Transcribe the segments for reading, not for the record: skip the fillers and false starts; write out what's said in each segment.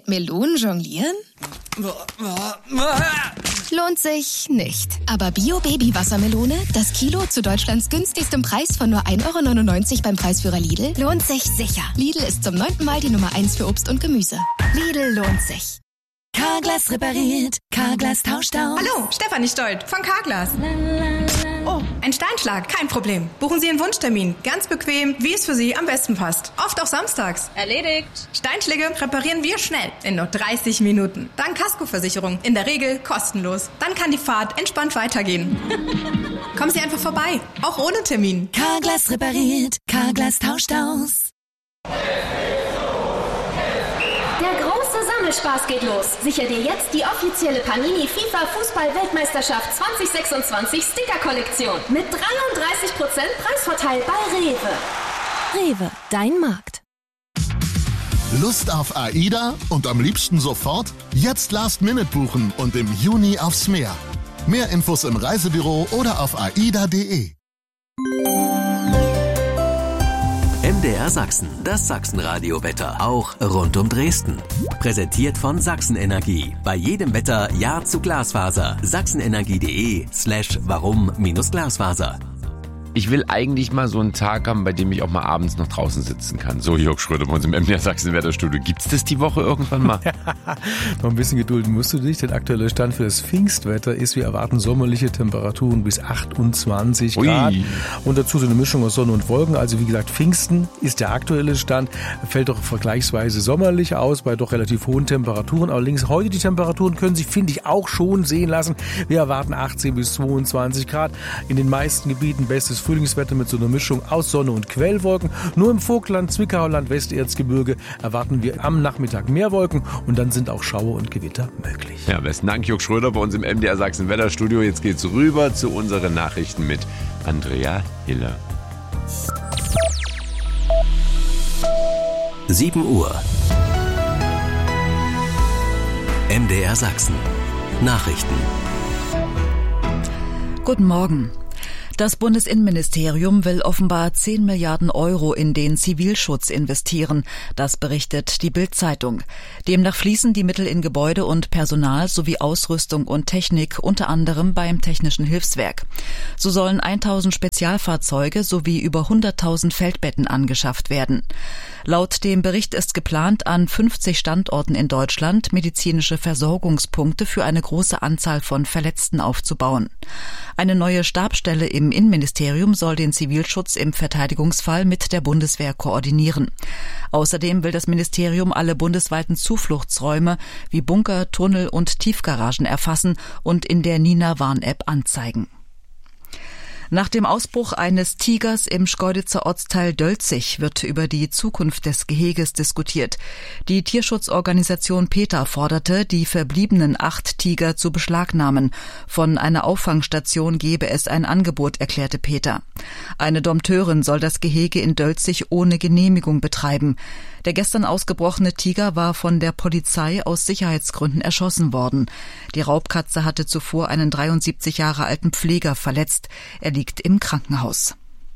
Melonen jonglieren? Lohnt sich nicht. Aber Bio-Baby-Wassermelone, das Kilo zu Deutschlands günstigstem Preis von nur 1,99 € beim Preisführer Lidl, lohnt sich sicher. Lidl ist zum 9. Mal die Nummer 1 für Obst und Gemüse. Lidl lohnt sich. Carglass repariert, Carglass tauscht aus. Hallo, Stefanie Stolt von Carglass. Oh, ein Steinschlag, kein Problem. Buchen Sie Ihren Wunschtermin, ganz bequem, wie es für Sie am besten passt. Oft auch samstags. Erledigt. Steinschläge reparieren wir schnell, in nur 30 Minuten. Dann Kaskoversicherung, in der Regel kostenlos. Dann kann die Fahrt entspannt weitergehen. Kommen Sie einfach vorbei, auch ohne Termin. Carglass repariert, Carglass tauscht aus. Der große Sammelspaß geht los. Sicher dir jetzt die offizielle Panini FIFA Fußball-Weltmeisterschaft 2026 Sticker-Kollektion mit 33% Preisvorteil bei Rewe. Rewe, dein Markt. Lust auf AIDA und am liebsten sofort? Jetzt Last-Minute buchen und im Juni aufs Meer. Mehr Infos im Reisebüro oder auf aida.de. MDR Sachsen, das Sachsenradio-Wetter, auch rund um Dresden. Präsentiert von Sachsenenergie. Bei jedem Wetter Ja zu Glasfaser. sachsenenergie.de/warum-Glasfaser. Ich will eigentlich mal so einen Tag haben, bei dem ich auch mal abends noch draußen sitzen kann. So, Jörg Schröder bei uns im MDR Sachsen-Wetterstudio. Gibt's das die Woche irgendwann mal? Noch ein bisschen gedulden musst du dich. Der aktuelle Stand für das Pfingstwetter ist, wir erwarten sommerliche Temperaturen bis 28 Grad. Und dazu so eine Mischung aus Sonne und Wolken. Also wie gesagt, Pfingsten ist der aktuelle Stand. Fällt doch vergleichsweise sommerlich aus, bei doch relativ hohen Temperaturen. Allerdings heute die Temperaturen können sich, finde ich, auch schon sehen lassen. Wir erwarten 18 bis 22 Grad. In den meisten Gebieten bestes Frühlingswetter mit so einer Mischung aus Sonne und Quellwolken. Nur im Vogtland, Zwickauland, Westerzgebirge erwarten wir am Nachmittag mehr Wolken und dann sind auch Schauer und Gewitter möglich. Ja, besten Dank, Jörg Schröder bei uns im MDR Sachsen-Wetterstudio. Jetzt geht's rüber zu unseren Nachrichten mit Andrea Hiller. 7 Uhr. MDR Sachsen. Nachrichten. Guten Morgen. Das Bundesinnenministerium will offenbar 10 Milliarden € in den Zivilschutz investieren. Das berichtet die Bild-Zeitung. Demnach fließen die Mittel in Gebäude und Personal sowie Ausrüstung und Technik, unter anderem beim Technischen Hilfswerk. So sollen 1000 Spezialfahrzeuge sowie über 100.000 Feldbetten angeschafft werden. Laut dem Bericht ist geplant, an 50 Standorten in Deutschland medizinische Versorgungspunkte für eine große Anzahl von Verletzten aufzubauen. Eine neue Stabsstelle im Innenministerium soll den Zivilschutz im Verteidigungsfall mit der Bundeswehr koordinieren. Außerdem will das Ministerium alle bundesweiten Zufluchtsräume wie Bunker, Tunnel und Tiefgaragen erfassen und in der Nina-Warn-App anzeigen. Nach dem Ausbruch eines Tigers im Schkeuditzer Ortsteil Dölzig wird über die Zukunft des Geheges diskutiert. Die Tierschutzorganisation PETA forderte, die verbliebenen 8 Tiger zu beschlagnahmen. Von einer Auffangstation gebe es ein Angebot, erklärte PETA. Eine Dompteurin soll das Gehege in Dölzig ohne Genehmigung betreiben. Der gestern ausgebrochene Tiger war von der Polizei aus Sicherheitsgründen erschossen worden. Die Raubkatze hatte zuvor einen 73 Jahre alten Pfleger verletzt. Er liegt im Krankenhaus.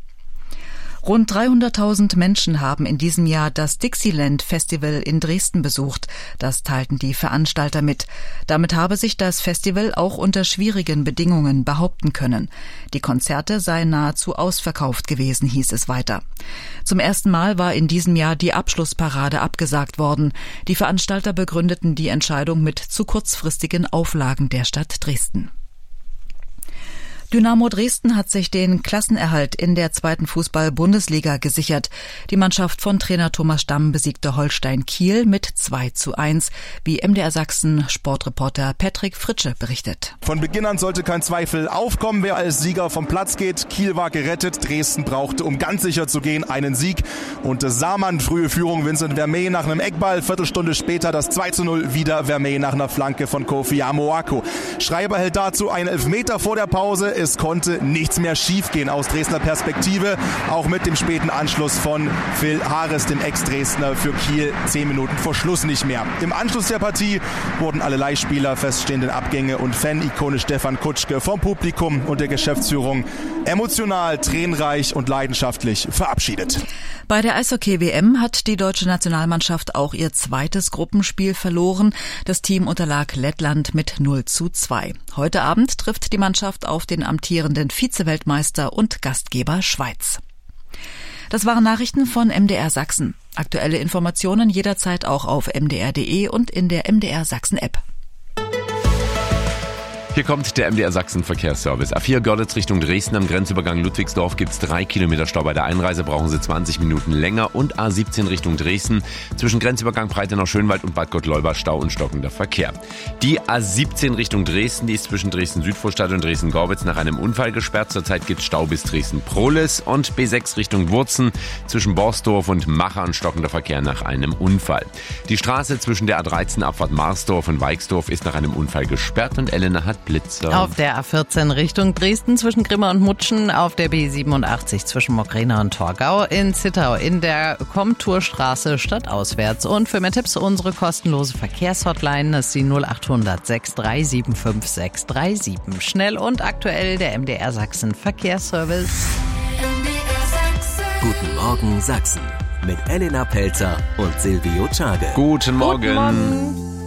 Rund 300.000 Menschen haben in diesem Jahr das Dixieland Festival in Dresden besucht. Das teilten die Veranstalter mit. Damit habe sich das Festival auch unter schwierigen Bedingungen behaupten können. Die Konzerte seien nahezu ausverkauft gewesen, hieß es weiter. Zum ersten Mal war in diesem Jahr die Abschlussparade abgesagt worden. Die Veranstalter begründeten die Entscheidung mit zu kurzfristigen Auflagen der Stadt Dresden. Dynamo Dresden hat sich den Klassenerhalt in der 2. Fußball-Bundesliga gesichert. Die Mannschaft von Trainer Thomas Stamm besiegte Holstein Kiel mit 2:1, wie MDR Sachsen Sportreporter Patrick Fritsche berichtet. Von Beginn an sollte kein Zweifel aufkommen, wer als Sieger vom Platz geht. Kiel war gerettet, Dresden brauchte, um ganz sicher zu gehen, einen Sieg. Und sah man frühe Führung, Vincent Vermey nach einem Eckball, Viertelstunde später das 2:0, wieder Vermey nach einer Flanke von Kofi Amoako. Schreiber hält dazu einen Elfmeter vor der Pause. es konnte nichts mehr schiefgehen aus Dresdner Perspektive. Auch mit dem späten Anschluss von Phil Harris, dem Ex-Dresdner, für Kiel 10 Minuten vor Schluss nicht mehr. Im Anschluss der Partie wurden alle Leihspieler, feststehenden Abgänge und Fan-Ikone Stefan Kutschke vom Publikum und der Geschäftsführung emotional, tränenreich und leidenschaftlich verabschiedet. Bei der Eishockey-WM hat die deutsche Nationalmannschaft auch ihr zweites Gruppenspiel verloren. Das Team unterlag Lettland mit 0:2. Heute Abend trifft die Mannschaft auf den amtierenden Vize-Weltmeister und Gastgeber Schweiz. Das waren Nachrichten von MDR Sachsen. Aktuelle Informationen jederzeit auch auf mdr.de und in der MDR Sachsen-App. Hier kommt der MDR Sachsen Verkehrsservice. A4 Görlitz Richtung Dresden am Grenzübergang Ludwigsdorf gibt's 3 Kilometer Stau bei der Einreise, brauchen Sie 20 Minuten länger. Und A17 Richtung Dresden zwischen Grenzübergang Breitenau-Schönwald und Bad Gottleuba Stau und stockender Verkehr. Die A17 Richtung Dresden, die ist zwischen Dresden-Südvorstadt und Dresden-Gorbitz nach einem Unfall gesperrt. Zurzeit gibt's Stau bis Dresden-Prohlis. Und B6 Richtung Wurzen zwischen Borsdorf und Macher und stockender Verkehr nach einem Unfall. Die Straße zwischen der A13 Abfahrt Marsdorf und Weixdorf ist nach einem Unfall gesperrt und Elena hat Blitzer. Auf der A14 Richtung Dresden zwischen Grimma und Mutschen, auf der B87 zwischen Mogrena und Torgau, in Zittau in der Komturstraße stadtauswärts. Und für mehr Tipps unsere kostenlose Verkehrshotline, das ist die 0800 637 5637. Schnell und aktuell der MDR Sachsen Verkehrsservice. Guten Morgen Sachsen mit Elena Pelzer und Silvio Czage. Guten Morgen. Guten Morgen.